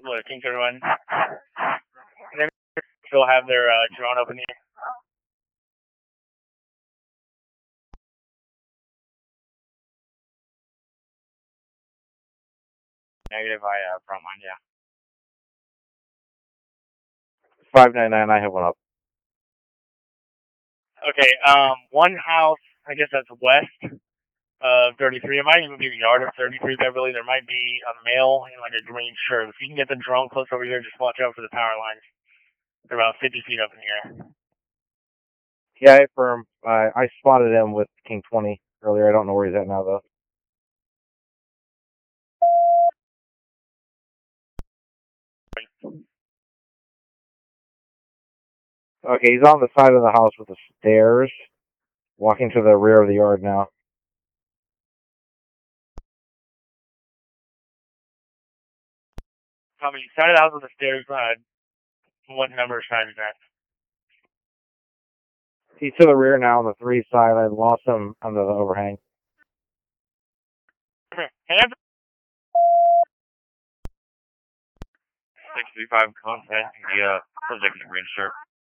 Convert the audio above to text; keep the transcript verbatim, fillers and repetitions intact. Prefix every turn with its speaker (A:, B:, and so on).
A: what, King thirty-one. They still have their uh, drone open here. Negative, I uh, front line, yeah.
B: five nine nine, I have one up.
A: Okay, um, one house, I guess that's west of thirty-three. It might even be the yard of thirty-three, Beverly. There might be a male in like a green shirt. If you can get the drone close over here, just watch out for the power lines. They're about fifty feet up in the air.
B: Yeah, I affirm. I, I spotted him with King twenty earlier. I don't know where he's at now, though. Okay, he's on the side of the house with the stairs, walking to the rear of the yard now.
A: Probably side of the house with the stairs. Uh, what number side is that?
B: He's to the rear now on the three side. I lost him under the overhang.
A: Hands. six three five contact the uh, subject in the green shirt.